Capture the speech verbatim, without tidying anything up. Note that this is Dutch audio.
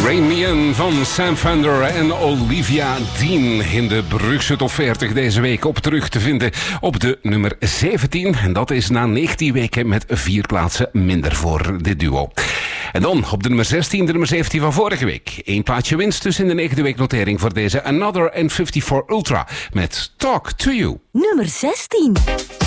Rain Me In van Sam Fender en Olivia Dean in de Brugse Top veertig deze week op terug te vinden op de nummer zeventien. En dat is na negentien weken met vier plaatsen minder voor dit duo. En dan op de nummer zestien, de nummer zeventien van vorige week. Eén plaatje winst dus in de negende week notering voor deze Another N vijfenvijftig Ultra met Talk To You. Nummer zestien.